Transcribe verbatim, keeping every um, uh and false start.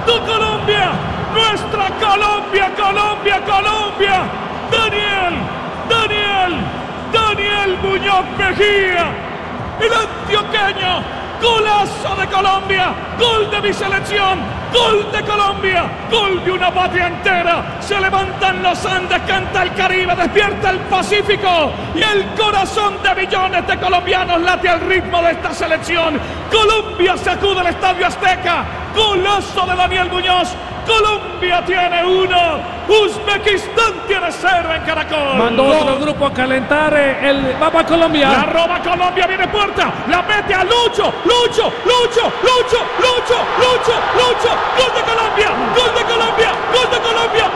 de Colombia, nuestra Colombia, Colombia, Colombia. Daniel, Daniel, Daniel Muñoz Mejía, el antioqueño, golazo de Colombia, gol de mi selección, gol de Colombia, gol de una patria entera. Se levantan los Andes, canta el Caribe, despierta el Pacífico y el corazón de millones de colombianos late al ritmo de esta selección. Colombia sacude el Estadio Azteca, golazo de Daniel Muñoz. Colombia tiene uno, Uzbekistán tiene cero en Caracol. Mandó otro grupo a calentar el Papa Colombia. La roba Colombia, viene puerta, la mete a Lucho, Lucho, Lucho, Lucho, Lucho, Lucho, Lucho. Gol de Colombia, gol de Colombia, gol de Colombia,